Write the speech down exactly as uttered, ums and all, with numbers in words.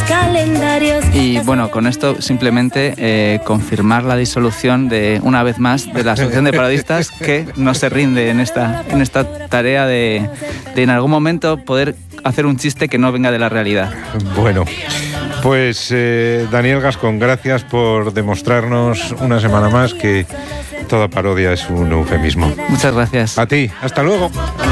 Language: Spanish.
calendarios. Y bueno, con esto simplemente eh, confirmar la disolución de, una vez más, de la Asociación de Parodistas, que no se rinde en esta, en esta tarea de, de en algún momento poder hacer un chiste que no venga de la realidad. Bueno, pues eh, Daniel Gascón, gracias por demostrarnos una semana más que toda parodia es un eufemismo. Muchas gracias. A ti, hasta luego.